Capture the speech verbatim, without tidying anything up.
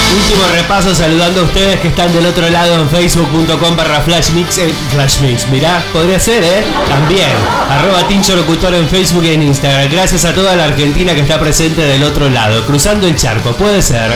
Último repaso saludando a ustedes que están del otro lado en facebook punto com barra flashmix. Eh, flashmix, mirá, podría ser, ¿eh? También. Arroba Tincho Locutor en Facebook y en Instagram. Gracias a toda la Argentina que está presente del otro lado. Cruzando el charco, puede ser.